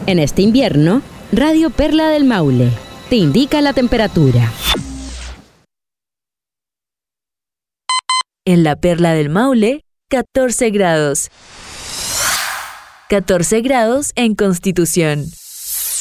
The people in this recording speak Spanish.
En este invierno, Radio Perla del Maule te indica la temperatura. En la Perla del Maule, 14 grados. 14 grados en Constitución.